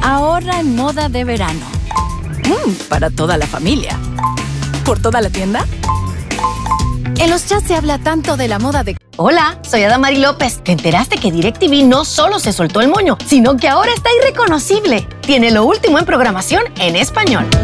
Ahorra en moda de verano. Para toda la familia. ¿Por toda la tienda? En los chats se habla tanto de la moda de... Hola, soy Adamari López. ¿Te enteraste que DirecTV no solo se soltó el moño, sino que ahora está irreconocible? Tiene lo último en programación en español.